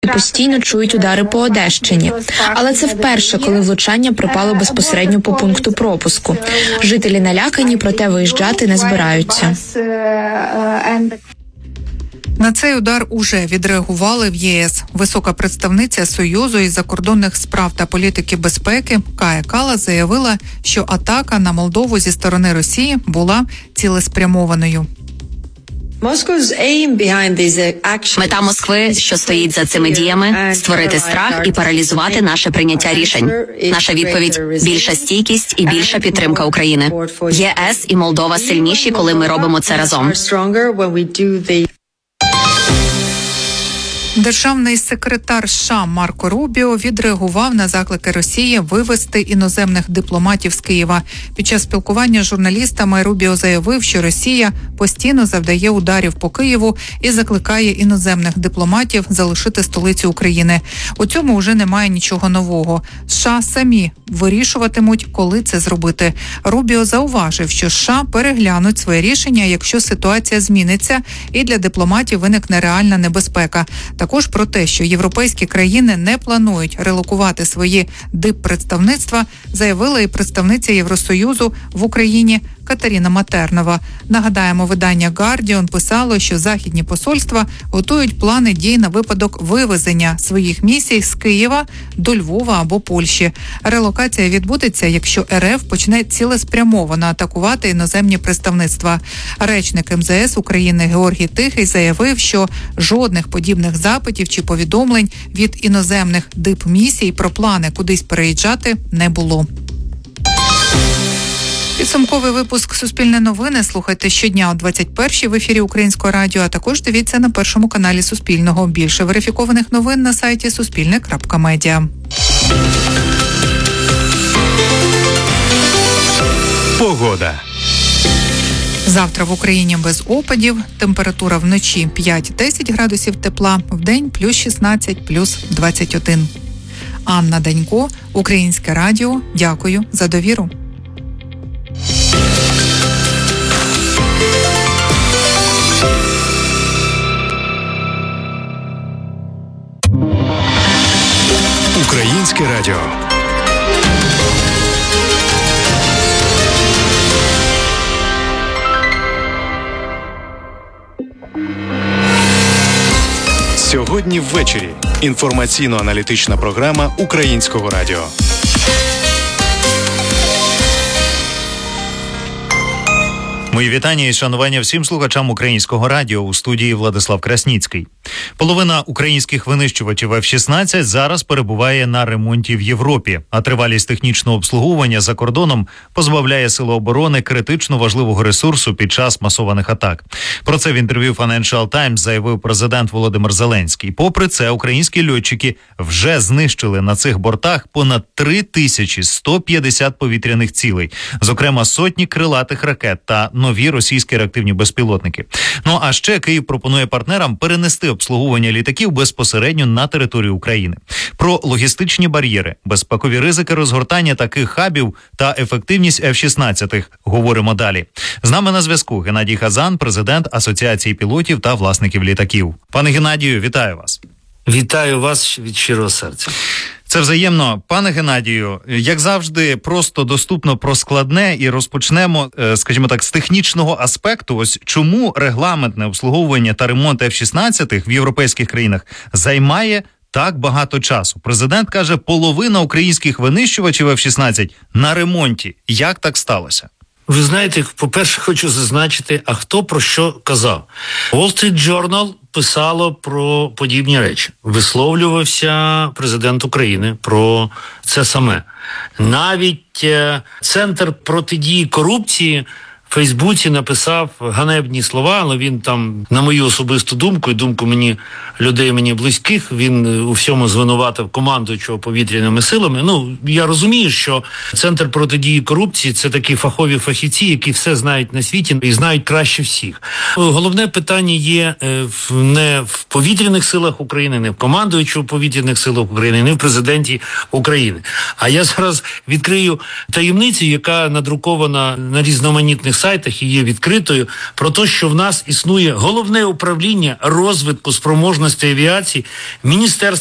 постійно чують удари по Одещині. Але це вперше, коли влучання припало безпосередньо по пункту пропуску. Жителі налякані, проте виїжджати не збираються. На цей удар уже відреагували в ЄС. Висока представниця Союзу із закордонних справ та політики безпеки Кая Каллас заявила, що атака на Молдову зі сторони Росії була цілеспрямованою. Мета Москви, що стоїть за цими діями, створити страх і паралізувати наше прийняття рішень. Наша відповідь – більша стійкість і більша підтримка України. ЄС і Молдова сильніші, коли ми робимо це разом. Державний секретар США Марко Рубіо відреагував на заклики Росії вивести іноземних дипломатів з Києва. Під час спілкування з журналістами Рубіо заявив, що Росія постійно завдає ударів по Києву і закликає іноземних дипломатів залишити столицю України. У цьому вже немає нічого нового. США самі вирішуватимуть, коли це зробити. Рубіо зауважив, що США переглянуть своє рішення, якщо ситуація зміниться і для дипломатів виникне реальна небезпека. Також про те, що європейські країни не планують релокувати свої диппредставництва, заявила і представниця Євросоюзу в Україні Катерина Матернова. Нагадаємо, видання «Гардіон» писало, що західні посольства готують плани дій на випадок вивезення своїх місій з Києва до Львова або Польщі. Релокація відбудеться, якщо РФ почне цілеспрямовано атакувати іноземні представництва. Речник МЗС України Георгій Тихий заявив, що жодних подібних запитів чи повідомлень від іноземних дипмісій про плани кудись переїжджати не було. Підсумковий випуск «Суспільне новини» слухайте щодня о 21-й в ефірі Українського радіо, а також дивіться на першому каналі Суспільного. Більше верифікованих новин на сайті suspilne.media. Погода. Завтра в Україні без опадів. Температура вночі 5-10 градусів тепла, вдень плюс 16, плюс 21. Анна Данько, Українське радіо. Дякую за довіру. Українське радіо. Сьогодні ввечері. Інформаційно-аналітична програма Українського радіо. Мої вітання і шанування всім слухачам Українського радіо. У студії Владислав Красніцький. Половина українських винищувачів F-16 зараз перебуває на ремонті в Європі, а тривалість технічного обслуговування за кордоном позбавляє сили оборони критично важливого ресурсу під час масованих атак. Про це в інтерв'ю Financial Times заявив президент Володимир Зеленський. Попри це, українські льотчики вже знищили на цих бортах понад 3150 повітряних цілей, зокрема сотні крилатих ракет та нові російські реактивні безпілотники. Ну а ще Київ пропонує партнерам перенести обслуговування літаків безпосередньо на територію України. Про логістичні бар'єри, безпекові ризики розгортання таких хабів та ефективність F-16 говоримо далі. З нами на зв'язку Геннадій Хазан, президент Асоціації пілотів та власників літаків. Пане Геннадію, вітаю вас. Вітаю вас від щирого серця. Це взаємно. Пане Геннадію, як завжди, просто доступно про складне і розпочнемо, скажімо так, з технічного аспекту. Ось чому регламентне обслуговування та ремонт F-16 в європейських країнах займає так багато часу? Президент каже, половина українських винищувачів F-16 на ремонті. Як так сталося? Ви знаєте, по-перше, хочу зазначити, а хто про що казав. Wall Street Journal писало про подібні речі. Висловлювався президент України про це саме. Навіть Центр протидії корупції в Фейсбуці написав ганебні слова, але він там, на мою особисту думку, і думку людей мені близьких, він у всьому звинуватив командуючого повітряними силами. Ну, я розумію, що Центр протидії корупції – це такі фахові фахівці, які все знають на світі і знають краще всіх. Головне питання є не в повітряних силах України, не в командуючого повітряних силах України, не в президенті України. А я зараз відкрию таємницю, яка надрукована на різноманітних сайтах і є відкритою, про те, що в нас існує головне управління розвитку спроможності авіації Міністерства